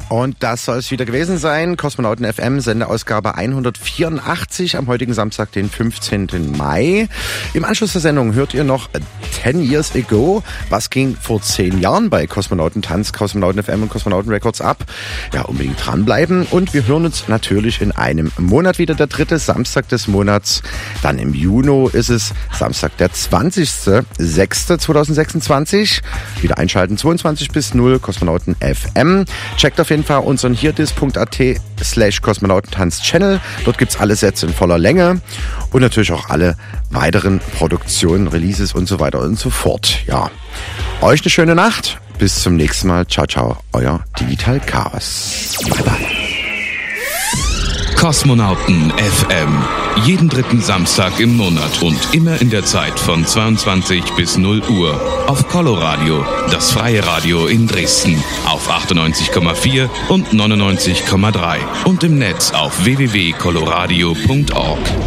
Und das soll es wieder gewesen sein. Kosmonauten FM, Sendeausgabe 184 am heutigen Samstag, den 15. Mai. Im Anschluss der Sendung hört ihr noch 10 Years Ago. Was ging vor 10 Jahren bei Kosmonautentanz, Kosmonauten FM und Kosmonauten Records ab? Ja, unbedingt dranbleiben. Und wir hören uns natürlich in einem Monat wieder, der 3. Samstag des Monats. Dann im Juni ist es Samstag, der 20.06.2026. Wieder einschalten, 22 bis 0, Kosmonauten FM. Checkt auf jeden Fall unseren hierdis.at/Kosmonautentanz-Channel. Dort gibt's alle Sätze in voller Länge und natürlich auch alle weiteren Produktionen, Releases und so weiter und so fort. Ja, euch eine schöne Nacht. Bis zum nächsten Mal. Ciao, ciao. Euer Digital Chaos. Bye, bye. Kosmonauten FM. Jeden 3. Samstag im Monat und immer in der Zeit von 22 bis 0 Uhr. Auf Coloradio, das freie Radio in Dresden. Auf 98,4 und 99,3. Und im Netz auf www.coloradio.org.